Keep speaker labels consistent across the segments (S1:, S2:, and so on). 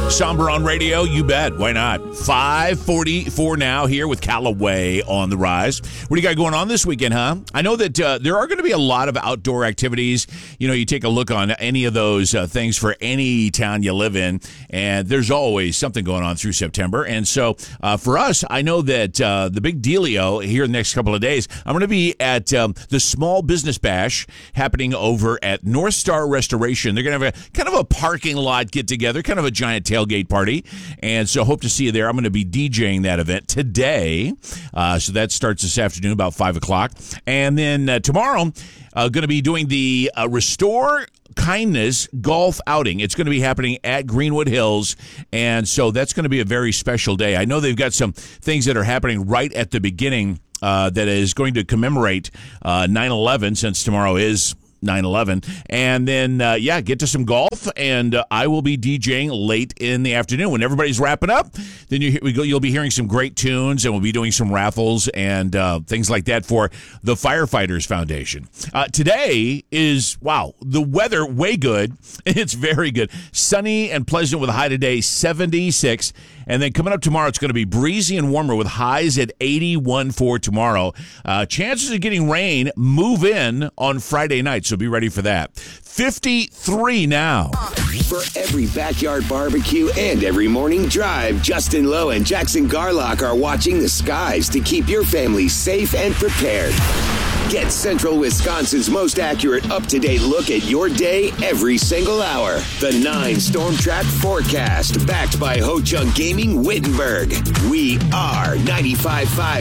S1: Somber on radio, you bet. Why not? 5:44 now here with Callaway on the rise. What do you got going on this weekend, huh? I know that there are going to be a lot of outdoor activities. You know, you take a look on any of those things for any town you live in, and there's always something going on through September. And so for us, I know that the big dealio here in the next couple of days, I'm going to be at the Small Business Bash happening over at North Star Restoration. They're going to have a kind of a parking lot get together, kind of a giant tailgate party, and so hope to see you there. I'm going to be DJing that event today, so that starts this afternoon about 5 o'clock, and then tomorrow going to be doing the Restore Kindness golf outing. It's going to be happening at Greenwood Hills, and so that's going to be a very special day. I know they've got some things that are happening right at the beginning that is going to commemorate 9/11, since tomorrow is 9/11, and then get to some golf, and I will be DJing late in the afternoon when everybody's wrapping up. Then you'll be hearing some great tunes, and we'll be doing some raffles and things like that for the Firefighters Foundation. Today is the weather way good. It's very good, sunny and pleasant with a high today 76. And then coming up tomorrow, it's going to be breezy and warmer with highs at 81 for tomorrow. Chances of getting rain move in on Friday night, so be ready for that. 53 now.
S2: For every backyard barbecue and every morning drive, Justin Lowe and Jackson Garlock are watching the skies to keep your family safe and prepared. Get Central Wisconsin's most accurate, up-to-date look at your day every single hour. The 9 Storm Track Forecast, backed by Ho Chunk Gaming Wittenberg. We are 95.5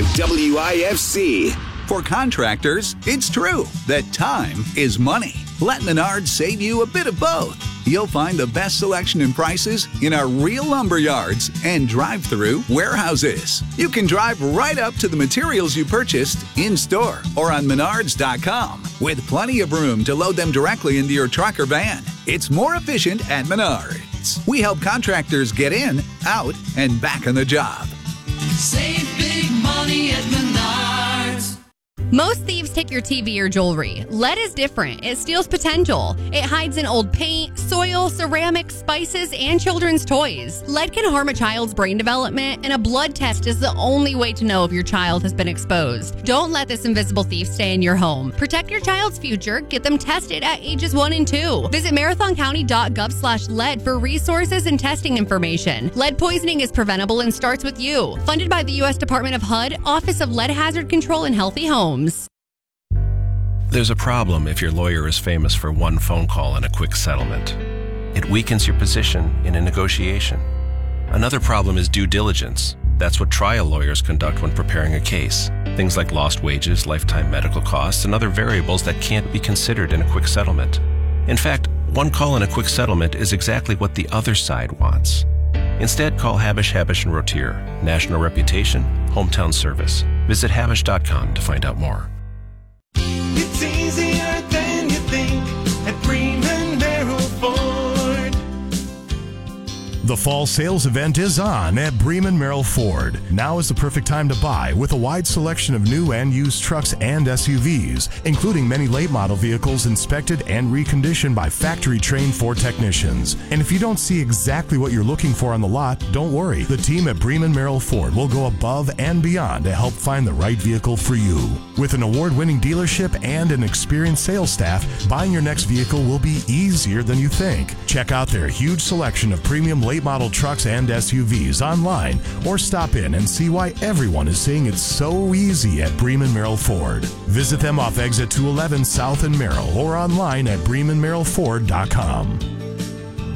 S2: WIFC.
S3: For contractors, it's true that time is money. Let Menards save you a bit of both. You'll find the best selection and prices in our real lumber yards and drive-through warehouses. You can drive right up to the materials you purchased in-store or on Menards.com, with plenty of room to load them directly into your truck or van. It's more efficient at Menards. We help contractors get in, out, and back on the job.
S4: Save big money at Menards.
S5: Most thieves take your TV or jewelry. Lead is different. It steals potential. It hides in old paint, soil, ceramics, spices, and children's toys. Lead can harm a child's brain development, and a blood test is the only way to know if your child has been exposed. Don't let this invisible thief stay in your home. Protect your child's future. Get them tested at ages 1 and 2. Visit marathoncounty.gov/lead for resources and testing information. Lead poisoning is preventable and starts with you. Funded by the U.S. Department of HUD, Office of Lead Hazard Control and Healthy Homes.
S6: There's a problem if your lawyer is famous for one phone call and a quick settlement. It weakens your position in a negotiation. Another problem is due diligence. That's what trial lawyers conduct when preparing a case. Things like lost wages, lifetime medical costs, and other variables that can't be considered in a quick settlement. In fact, one call and a quick settlement is exactly what the other side wants. Instead, call Habush, Habush & Rotier. National reputation, hometown service. Visit Habush.com to find out more.
S4: It's easier than you think at Bremen Merrill Ford.
S7: The fall sales event is on at Bremen Merrill Ford. Now is the perfect time to buy, with a wide selection of new and used trucks and SUVs, including many late model vehicles inspected and reconditioned by factory-trained Ford technicians. And if you don't see exactly what you're looking for on the lot, don't worry. The team at Bremen Merrill Ford will go above and beyond to help find the right vehicle for you. With an award-winning dealership and an experienced sales staff, buying your next vehicle will be easier than you think. Check out their huge selection of premium late model trucks and SUVs online, or stop in and see why everyone is saying it's so easy at Bremen Merrill Ford. Visit them off exit 211 South in Merrill or online at BremenMerrillFord.com.